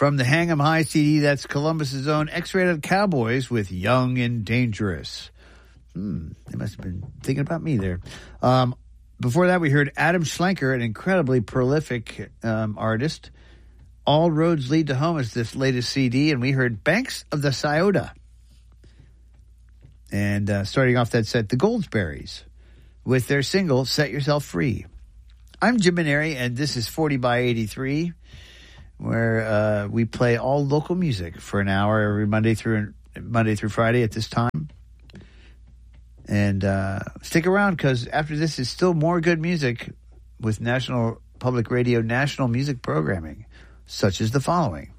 From the Hang 'em High CD, that's Columbus's own X-Rated Cowboys with Young and Dangerous. They must have been thinking about me there. Before that, we heard Adam Schlenker, an incredibly prolific artist. All Roads Lead to Home is this latest CD, and we heard Banks of the Scioto. And starting off that set, the Goldsberries, with their single, Set Yourself Free. I'm Jim Maneri, and this is 40 by 83, where we play all local music for an hour every Monday through Friday at this time. And stick around, because after this is still more good music with National Public Radio national music programming, such as the following.